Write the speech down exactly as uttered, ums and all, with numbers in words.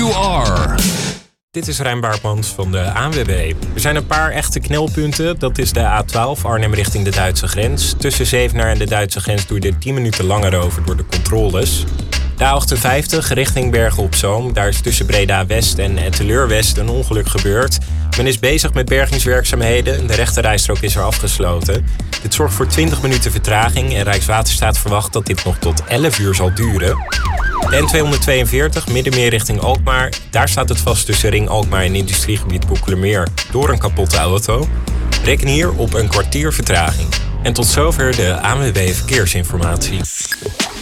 you are. Dit is Rijn Baartmans van de A N W B. Er zijn een paar echte knelpunten. Dat is de A twaalf, Arnhem richting de Duitse grens. Tussen Zevenaar en de Duitse grens doe je er tien minuten langer over door de controles. De A achtenvijftig richting Bergen op Zoom. Daar is tussen Breda West en Etteleur West een ongeluk gebeurd. Men is bezig met bergingswerkzaamheden. De rechterrijstrook is er afgesloten. Dit zorgt voor twintig minuten vertraging en Rijkswaterstaat verwacht dat dit nog tot elf uur zal duren. De N tweehonderdtweeënveertig, Middenmeer richting Alkmaar. Daar staat het vast tussen Ring Alkmaar en industriegebied Boekelermeer door een kapotte auto. Reken hier op een kwartier vertraging. En tot zover de A N W B Verkeersinformatie.